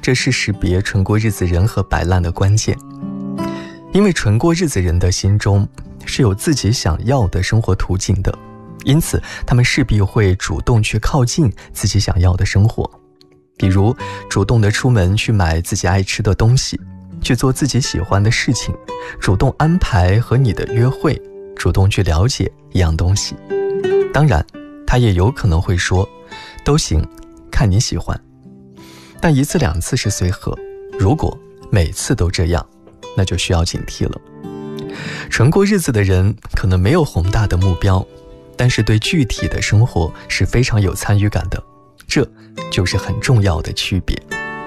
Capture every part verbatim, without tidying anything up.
这是识别纯过日子人和摆烂的关键。因为纯过日子人的心中是有自己想要的生活途径的，因此他们势必会主动去靠近自己想要的生活，比如主动的出门去买自己爱吃的东西，去做自己喜欢的事情，主动安排和你的约会，主动去了解一样东西。当然他也有可能会说都行，看你喜欢。但一次两次是随和，如果每次都这样，那就需要警惕了。纯过日子的人可能没有宏大的目标，但是对具体的生活是非常有参与感的，这就是很重要的区别。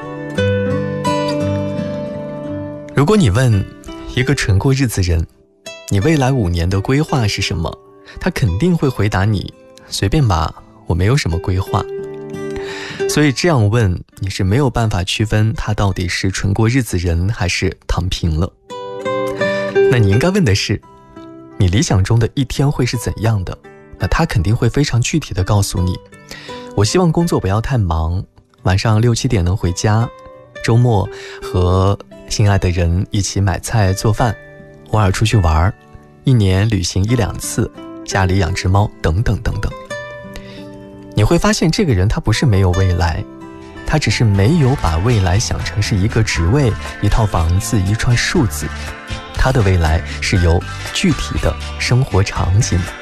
如果你问一个纯过日子人，你未来五年的规划是什么，他肯定会回答你，随便吧，我没有什么规划。所以这样问你是没有办法区分他到底是纯过日子人还是躺平了。那你应该问的是，你理想中的一天会是怎样的？那他肯定会非常具体的告诉你，我希望工作不要太忙，晚上六七点能回家，周末和心爱的人一起买菜做饭，偶尔出去玩，一年旅行一两次，家里养只猫，等等等等。你会发现这个人他不是没有未来，他只是没有把未来想成是一个职位、一套房子、一串数字。他的未来是由具体的生活场景